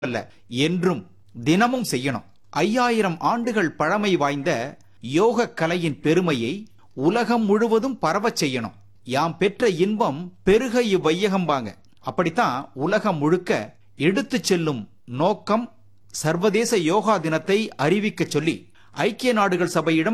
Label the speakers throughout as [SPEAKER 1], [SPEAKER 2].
[SPEAKER 1] அல்ல, என்றும் தினமும் செய்யணும். 5000 ஆண்டுகள் பழமை வாய்ந்த யோக கலையின் பெருமையை உலகம் முழுவதும் பரவச் செய்யணும். யாம் பெற்ற இன்பம் பெருக இவ்வையகம்பாங்க. அப்படித்தான் உலகம் முழுக்க எடுத்துச் செல்லும் நோக்கம் சர்வதேச யோகா தினத்தை அறிவிக்கச் சொல்லி ஐக்கிய நாடுகள் சபையிடம்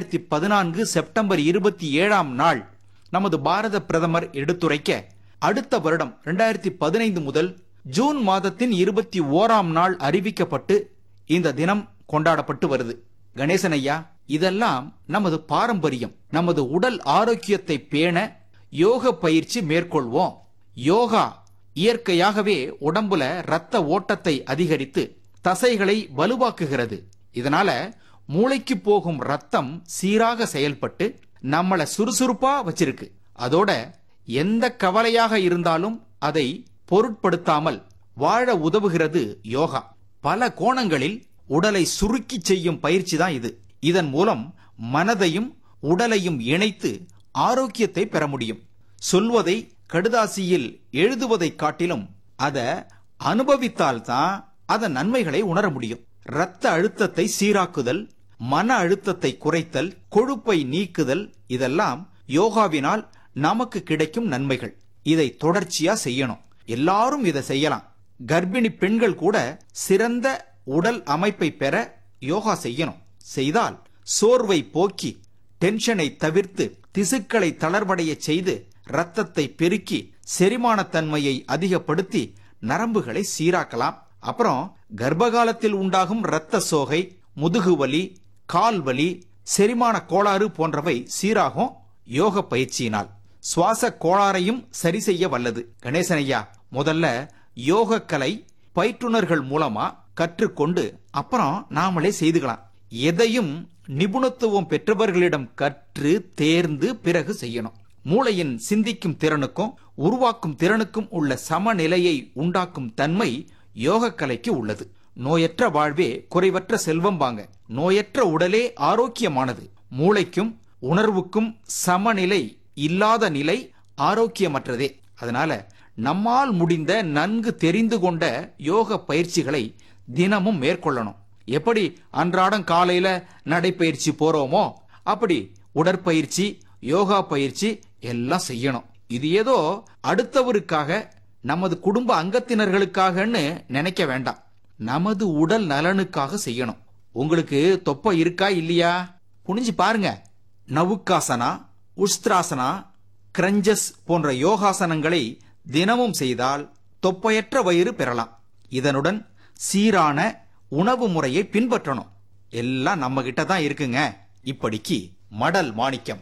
[SPEAKER 1] 2014 செப்டம்பர் 27ஆம் நாள் நமது பாரத பிரதமர் எடுத்துரைக்க, அடுத்த வருடம் 2015 முதல் ஜூன் மாதத்தின் 21ஆம் நாள் அறிவிக்கப்பட்டு இந்த தினம் கொண்டாடப்பட்டு வருது. கணேசன் ஐயா, இதெல்லாம் நமது பாரம்பரியம். நமது உடல் ஆரோக்கியத்தை பேண யோக பயிற்சி மேற்கொள்வோம். யோகா இயற்கையாகவே உடம்புல ரத்த ஓட்டத்தை அதிகரித்து தசைகளை வலுவாக்குகிறது. இதனால மூளைக்கு போகும் ரத்தம் சீராக செயல்பட்டு நம்மள சுறுசுறுப்பா வச்சிருக்கு. அதோட எந்த கவலையாக இருந்தாலும் அதை பொருட்படுத்தாமல் வாழ உதவுகிறது யோகா. பல கோணங்களில் உடலை சுருக்கி செய்யும் பயிற்சி தான் இது. இதன் மூலம் மனதையும் உடலையும் இணைத்து ஆரோக்கியத்தை பெற முடியும். சொல்வதை கடுதாசியில் எழுதுவதை காட்டிலும் அதை அனுபவித்தால்தான் அதன் நன்மைகளை உணர முடியும். இரத்த அழுத்தத்தை சீராக்குதல், மன அழுத்தத்தை குறைத்தல், கொழுப்பை நீக்குதல், இதெல்லாம் யோகாவினால் நமக்கு கிடைக்கும் நன்மைகள். இதை தொடர்ச்சியா செய்யணும். எல்லாரும் இதை செய்யலாம். கர்ப்பிணி பெண்கள் கூட சிறந்த உடல் அமைப்பை பெற யோகா செய்யணும். செய்தால் சோர்வை போக்கி, டென்ஷனை தவிர்த்து, திசுக்களை தளர்வடைய செய்து, ரத்தத்தை பெருக்கி, செரிமானத்தன்மையை அதிகப்படுத்தி நரம்புகளை சீராக்கலாம். அப்புறம் கர்ப்பகாலத்தில் உண்டாகும் இரத்த சோகை, முதுகுவலி, கால்வலி, செரிமான கோளாறு போன்றவை சீராகும் யோக பயிற்சியினால். சுவாச கோளாறையும் சரி செய்ய வல்லது. கணேசன் ஐயா, முதல்ல யோக கலை பயிற்றுனர்கள் மூலமா கற்றுக்கொண்டு அப்புறம் நாமளே செய்துக்கலாம். எதையும் நிபுணத்துவம் பெற்றவர்களிடம் கற்று தேர்ந்து பிறகு செய்யணும். மூளையின் சிந்திக்கும் திறனுக்கும் உருவாக்கும் திறனுக்கும் உள்ள சமநிலையை உண்டாக்கும் தன்மை யோக கலைக்கு உள்ளது. நோயற்ற வாழ்வே குறைவற்ற செல்வம் வாங்க. நோயற்ற உடலே ஆரோக்கியமானது. மூளைக்கும் உணர்வுக்கும் சமநிலை இல்லாத நிலை ஆரோக்கியமற்றதே. அதனால நம்மால் முடிந்த நன்கு தெரிந்து கொண்ட யோக பயிற்சிகளை தினமும் மேற்கொள்ளணும். எப்படி அன்றாடம் காலையில நடைப்பயிற்சி போறோமோ அப்படி உடற்பயிற்சி, யோகா பயிற்சி எல்லாம் செய்யணும். இது ஏதோ அடுத்தவருக்காக, நமது குடும்ப அங்கத்தினர்களுக்காகன்னு நினைக்க வேண்டாம். நமது உடல் நலனுக்காக செய்யணும். உங்களுக்கு தொப்பை இருக்கா இல்லையா குனிஞ்சு பாருங்க. நவுக்காசனா, உஸ்திராசனா, கிரஞ்சஸ் போன்ற யோகாசனங்களை தினமும் செய்தால் தொப்பையற்ற வயிறு பெறலாம். இதனுடன் சீரான உணவு முறையை பின்பற்றணும். எல்லாம் நம்ம கிட்ட தான் இருக்குங்க. இப்படிக்கு மடல் மாணிக்கம்.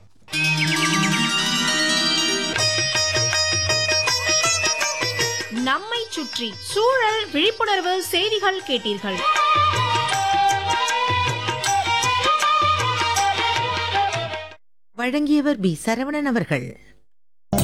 [SPEAKER 2] நம்மை சுற்றி சூழல் விழிப்புணர்வு செய்திகள் கேட்டீர்கள்.
[SPEAKER 3] வழங்கியவர் பி. சரவணன் அவர்கள்.